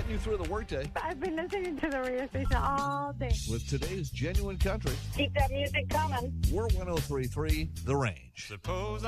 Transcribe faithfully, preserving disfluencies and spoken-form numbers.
getting you through the workday I've been listening to the radio station all day. with today's genuine country. Keep that music coming. We're one oh three point three The Range. Suppose